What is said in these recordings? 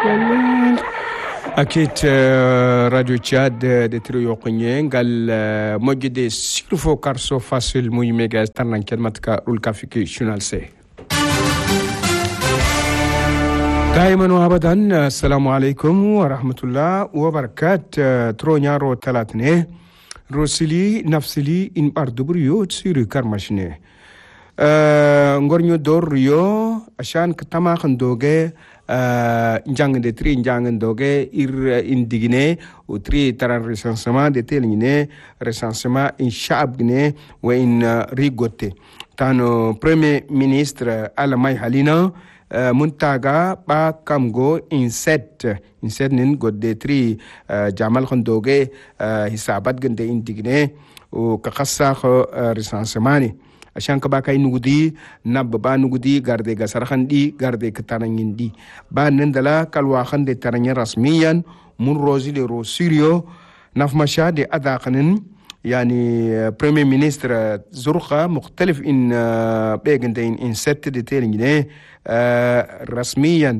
أكيد راديو تشاد de trio يوقنين قال موجود سيرفو كارسو فاصل موي ميجا ترنان كلمتك والكافيكي شنال سي دائما وابدا السلام عليكم ورحمة الله وبركاته ترونيارو ثلاثنه روسلي نفسلي إن أردبريو تسيري كرمشنه ngornyo doryo ashan katama khandoge njang de tri njang doge ir indigine ou tri taran recensement de telingine recensement in shabgne wa in rigote tano premier ministre Alamay Halina muntaga ba kamgo in set nin godde tri jamal khandoge hisabat gande indigine o kakassa recensement عشان كباكاي نودي نبا نودي غاردي غسرخان دي غاردي كتانين دي با نندلا كالواخان دي ترانيا رسميا من روزي دي روسيريو نفمشا دي اداقنن يعني بريمير مينستر زرخه مختلف ان بيغندين ان ست دي تيلين رسميا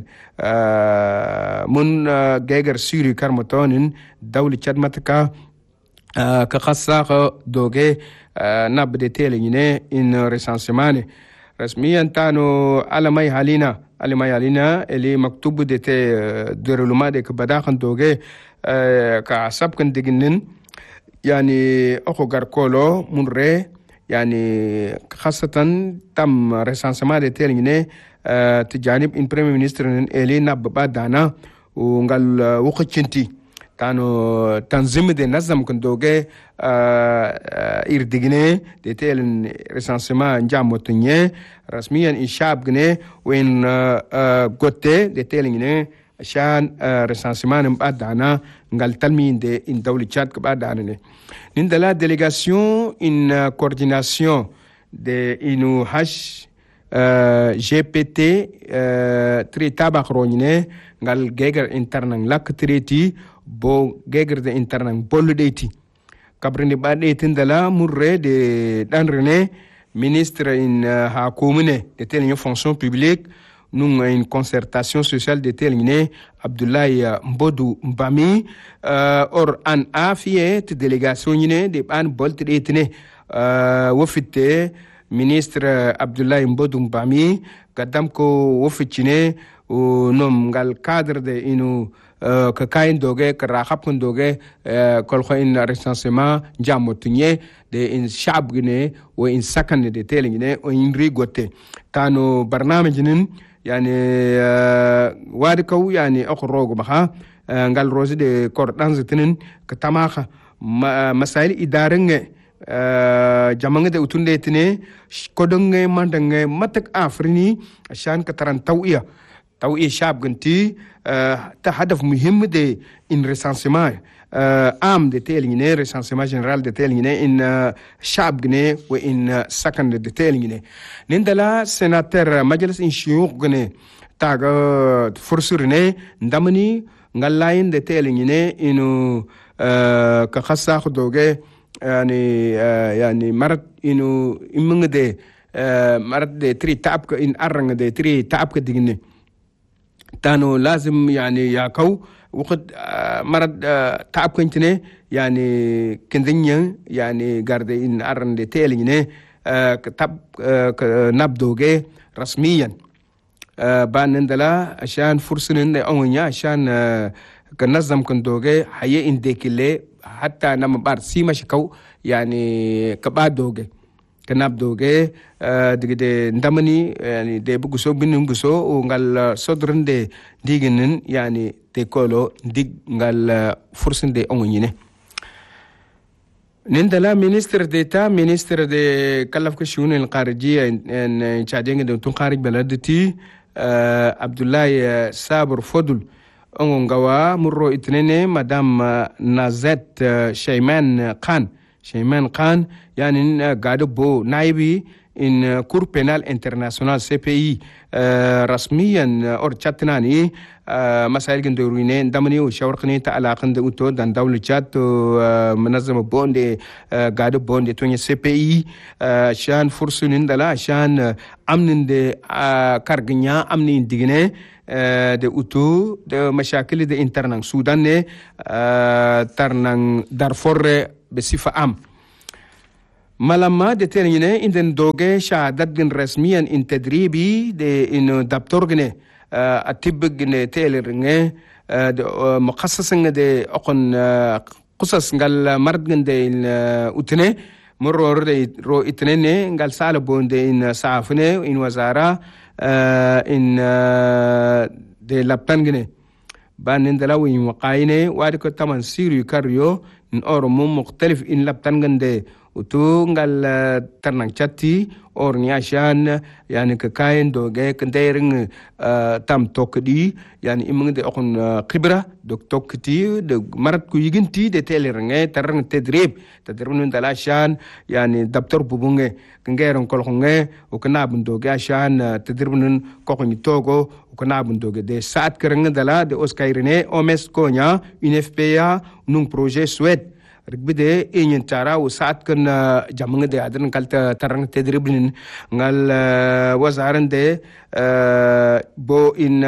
من غيغر سيري كارمتونن دولة تشادمتكا كخصاخ دوغي نبدأ تيلينه إن recensement رسميا تانو Alamay Halina اللي مكتوب دت درلوما دك بداخن دوغي كعصب كن دجنن يعني أخو غاركولو منره يعني خاصة تم recensement دت تيلينه تجانب إن بريمير مينستر اللي نبدأ دانا ونقال وقتشنتي تانو تنظيم دي نظم كندوغي إردقني دي تيلن رسانسما نجاموتنية رسميا إنشاب جني وين قوتي دي تيلن عشان رسانسما نبقى دانا نقال تلمين دي إن دولة تشاد كبقى دانا نندلا ديليغاسيون إن كورديناسيون دي إنو هاش GPT تري تابق رونيني نقال جيجر انترنان لك تريتي bo geger de internan boludeti kabrini bade tindala murre de danrene ministre in ha commune de telle fonction publique nous une concertation sociale de telle Abdoulaye Mbodou Mbami or an afiet délégation de ban bolt etne wofite ministre Abdoulaye Mbodou Mbami gadam ko wofitine nom gal cadre de inu ka kain doge ka rakhap kun doge kol kho in recensement jamotunye de in shabgne o in sakane de telingine o in rigote tano barnamijinin yani wadi kaw yani akhrogo baha ngal rosi de kordanz tinin ka tamaha masail idarenge jamanga de utunde tine kodonge mandange matak afrini ashan ka taran tawiya توئي شاب قنتي تهدف مهم دي إن رسانسيما عام دي تيليني رسانسيما جنرال دي تيليني إن شاب قني وإن سكن دي تيليني نندلا سيناتر مجلس إن شيوخ قني تاغ فرسورني ندامني نغلاين دي تيليني إنو كخصا خدوغي يعني مرد إنو إمنغ دي مرد دي تري تابك إن أرنغ دي تري تابك ديني تانو لازم يعني ياكو وقت مرض تعب كنتني يعني كندنيا يعني غارد ان ارن دي تيليني كتاب نبدوغي رسميا بانندلا عشان فرصن اونيا عشان كنظم كندوغي حي انديكلي حتى نما بار سيما شكو يعني كبادوغي كنابدوغي دغدي ندمني يعني دي بوغسو بنم بوسو ونغال صدرن دي ديغنن يعني تيكولو ديغ نغال فرسن دي اونيني نندلا مينستر ديتا مينستر دي كلف كشون الخارجيه ان تشادين دو تون خارج بلدتي عبد الله صابر فضل اونغوا مرو اتنين مدام نازت شيمان خان يعني قاعد بو نايبي in Cour pénale internationale CPI رسميا أورشاتناني مسائل جندورينه دمني وشاورخني تعلاقن دوتو دان دولة جات منظمة بوندي قاعد بوندي توني CPI شان فرصين دلا شان أمن دي كارجنيا أمن ديجنه de utu de mashakil de internang Sudan ne tarnang Darfur besifa am malama de termine inden doge shahadat gen rasmiyan in tadribi de in daptorgne atibgne telerenge de mukhassasnga de okon qusas ngal mardgen de utne مرور رو اتنين قال سالبون دي إن سافنة إن وزارة إن دي لابتنجنة بان ندلاو إن وقاينة وادك تمن سيريو كاريو إن أورمو مختلف إن لابتنجن دي وتو قال ترنان شاتي أورني عشان يعني كاين دوغي كنديرن تام توكدي يعني إمن دي أكون خبرة دوك توكتي دو مرات كو يجنتي دي تيلرنغي ترن تدريب ندلا عشان يعني دكتور بوبونغي كنغيرن كولخونغي وكنابن دوغي عشان تدريبن كوكوني توغو وكنابن دوغي دي ساعت كرنغ دلا دي اوسكايريني اومس كونيا ان اف بي ا نون بروجي سويد ركبده إني ترى وساعات كنا جامعة ده عدن كالت ترى تدريبين نقال وزارن ده بو إن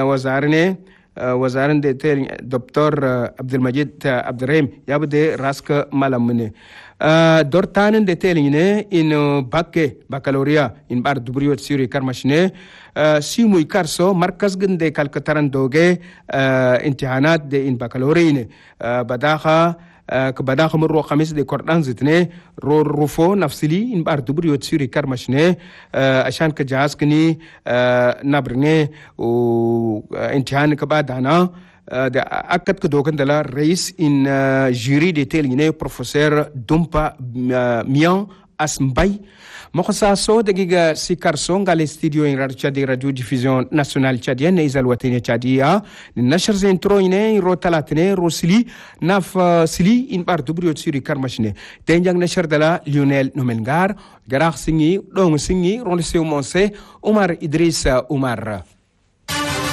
وزارن ده تل دكتور عبد المجيد عبد الرحيم يابده راسك مالمنه دورتان ده تلينه إن بكالوريا إن بار دبريوت سيري كارماشنه سيموي كارسو مركز جنده كالكتران دوغه امتحانات ده إن بكالوريا بداخا كبداخ مرو خميس دي كوردان زتنه رفو نفسلي إن بار دبريو تسيري كارمشنه عشان كجهاز كني نبرنه وامتحان كبادانا أكد كدوكن دلا رئيس إن جيري دي تيلينه بروفيسور دومبا ميان أسمباي مخصص صوت دقيقة سيكار سونغ على استديو إن راديو ديفيزيون ناسيونال تشادية نيزال وطنية تشادية النشر زين تروينة رو تلاتنة رو سلي ناف سلي إن بار دبريو تسيري كارمشنة تنجان نشر دلا ليونيل نومنغار جراخ سيني دون سيني رون سيو مونسي عمر إدريس عمر